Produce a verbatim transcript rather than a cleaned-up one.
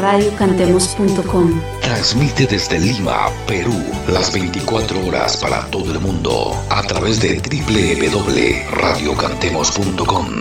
radio cantemos punto com. Transmite desde Lima, Perú, las veinticuatro horas para todo el mundo a través de doble u doble u doble u punto radio cantemos punto com.